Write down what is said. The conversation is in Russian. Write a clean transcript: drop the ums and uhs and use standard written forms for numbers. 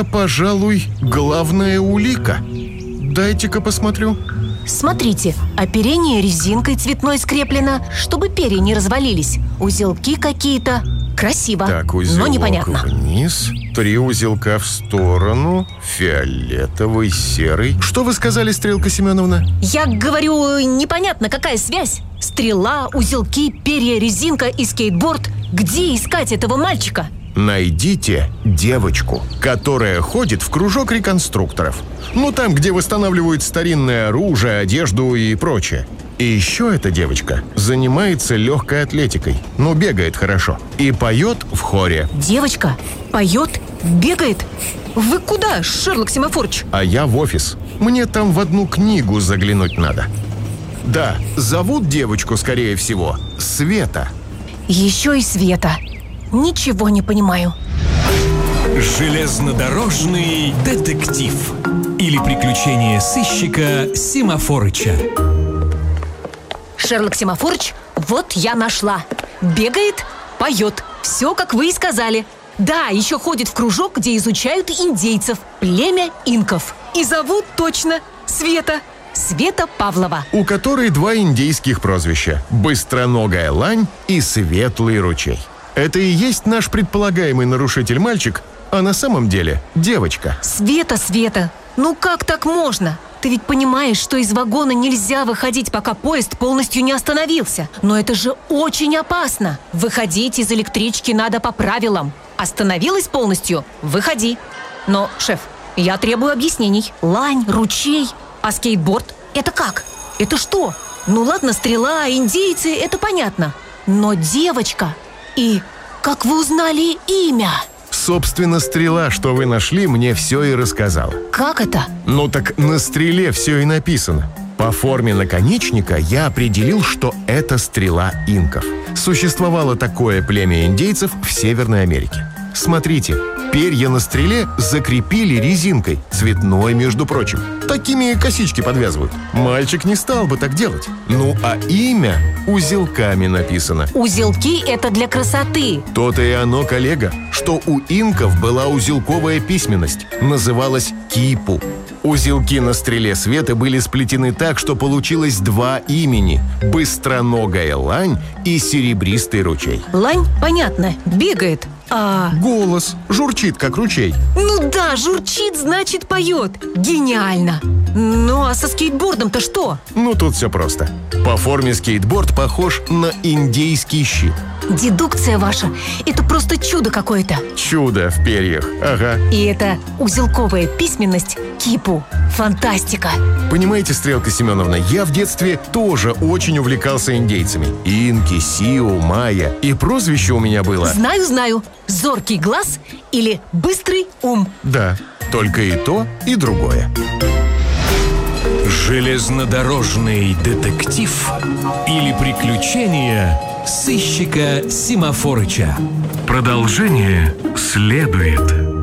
это, пожалуй, главная улика. Дайте-ка посмотрю. Смотрите, оперение резинкой цветной скреплено, чтобы перья не развалились. Узелки какие-то. Красиво, Так, узелок но непонятно. вниз, 3 узелка в сторону, фиолетовый, серый. Что вы сказали, Стрелка Семеновна? Я говорю, непонятно, какая связь. Стрела, узелки, перья, резинка и скейтборд. Где искать этого мальчика? Найдите девочку, которая ходит в кружок реконструкторов. Ну, там, где восстанавливают старинное оружие, одежду и прочее. И еще эта девочка занимается легкой атлетикой. Ну, бегает хорошо. И поет в хоре. Девочка поет, бегает. Вы куда, Шерлок Семафорыч? А я в офис. Мне там в одну книгу заглянуть надо. Да, зовут девочку, скорее всего, Света. Еще и Света. Ничего не понимаю. Железнодорожный детектив. Или приключения сыщика Семафорыча. Шерлок Семафорыч, вот я нашла. Бегает, поет. Все, как вы и сказали. Да, еще ходит в кружок, где изучают индейцев. Племя инков. И зовут точно Света. Света Павлова. У которой 2 индейских прозвища: Быстроногая лань и Светлый ручей. Это и есть наш предполагаемый нарушитель мальчик, а на самом деле девочка. Света, Света, ну как так можно? Ты ведь понимаешь, что из вагона нельзя выходить, пока поезд полностью не остановился. Но это же очень опасно. Выходить из электрички надо по правилам. Остановилась полностью – выходи. Но, шеф, я требую объяснений. Лань, ручей, а скейтборд – это как? Это что? Ну ладно, стрела, индейцы – это понятно. Но девочка… И как вы узнали имя? Собственно, стрела, что вы нашли, мне все и рассказала. Как это? Ну так на стреле все и написано. По форме наконечника я определил, что это стрела инков. Существовало такое племя индейцев в Северной Америке. Смотрите, перья на стреле закрепили резинкой, цветной, между прочим. Такими косички подвязывают. Мальчик не стал бы так делать. Ну, а имя узелками написано. Узелки – это для красоты. То-то и оно, коллега, что у инков была узелковая письменность. Называлась кипу. Узелки на стреле Светы были сплетены так, что получилось 2 имени – Быстроногая лань и Серебристый ручей. Лань, понятно, бегает. А… Голос журчит, как ручей. Ну да, журчит, значит поет. Гениально. Ну а со скейтбордом-то что? Ну тут все просто. По форме скейтборд похож на индейский щит. Дедукция ваша – это просто чудо какое-то. Чудо в перьях, ага. И это узелковая письменность кипу. Фантастика. Понимаете, Стрелка Семеновна, я в детстве тоже очень увлекался индейцами. Инки, Сиу, Майя. И прозвище у меня было… Знаю. Зоркий глаз или быстрый ум. Да, только и то, и другое. Железнодорожный детектив или приключения сыщика Семафорыча. Продолжение следует.